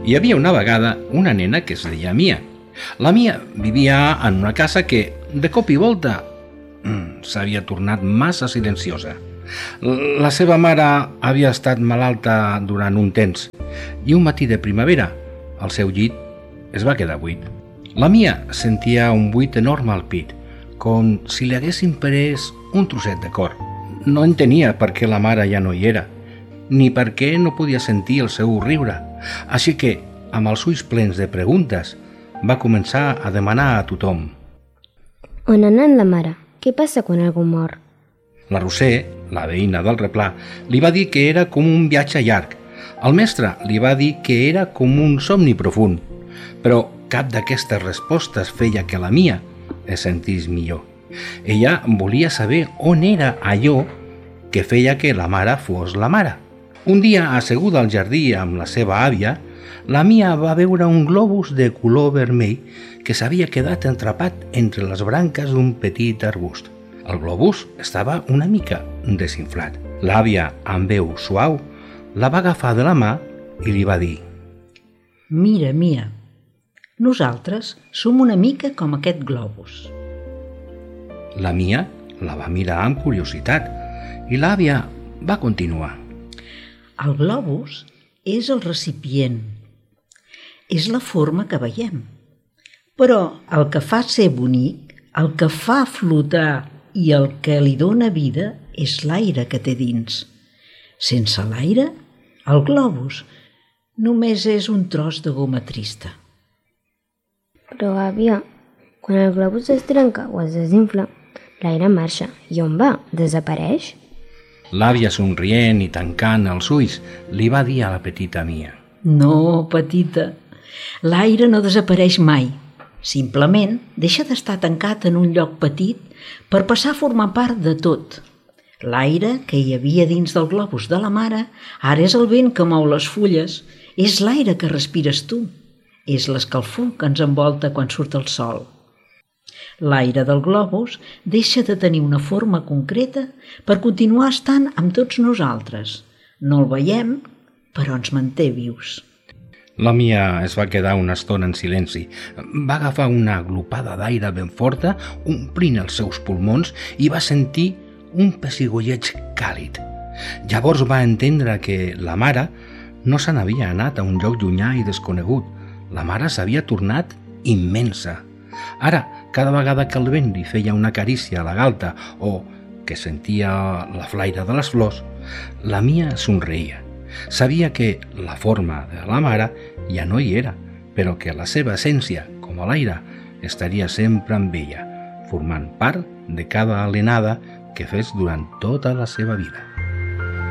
Hi havia una vegada una nena que es deia Mia. La Mia vivia en una casa que, de cop i volta, s'havia tornat massa silenciosa. La seva mare havia estat malalta durant un temps i un matí de primavera el seu llit es va quedar buit. La Mia sentia un buit enorme al pit, com si li haguessin pres un trosset de cor. No entenia per què la mare ja no hi era, ni per què no podia sentir el seu riure. Així que, amb els ulls plens de preguntes, va començar a demanar a tothom. On ha anat la mare? Què passa quan algú mor? La Roser, la veïna del replà, li va dir que era com un viatge llarg. El mestre li va dir que era com un somni profund, però cap d'aquestes respostes feia que la Mia es sentís millor. Ella volia saber on era allò que feia que la mare fos la mare. Un dia, asseguda al jardí amb la seva àvia, la Mia va veure un globus de color vermell que s'havia quedat atrapat entre les branques d'un petit arbust. El globus estava una mica desinflat. L'àvia, amb veu suau, la va agafar de la mà i li va dir: Mira, Mia, nosaltres som una mica com aquest globus. La Mia la va mirar amb curiositat i l'àvia va continuar. El globus és el recipient, és la forma que veiem. Però el que fa ser bonic, el que fa flotar i el que li dóna vida és l'aire que té dins. Sense l'aire, el globus només és un tros de goma trista. Però, àvia, quan el globus es trenca o es desinfla, l'aire marxa. I on va? Desapareix? L'àvia, somrient i tancant els ulls, li va dir a la petita Mia: No, petita, l'aire no desapareix mai. Simplement deixa d'estar tancat en un lloc petit per passar a formar part de tot. L'aire que hi havia dins del globus de la mare ara és el vent que mou les fulles, és l'aire que respires tu, és l'escalfor que ens envolta quan surt el sol. L'aire del globus deixa de tenir una forma concreta per continuar estant amb tots nosaltres. No el veiem, però ens manté vius. La Mia es va quedar una estona en silenci. Va agafar una glopada d'aire ben forta, omplint els seus pulmons, i va sentir un pessigolleig càlid. Llavors va entendre que la mare no se n'havia anat a un lloc llunyà i desconegut. La mare s'havia tornat immensa. Ara, cada vegada que el vent li feia una carícia a la galta o que sentia la flaire de les flors, la Mia somreia. Sabia que la forma de la mare ja no hi era, però que la seva essència, com a l'aire, estaria sempre amb ella, formant part de cada alenada que fes durant tota la seva vida.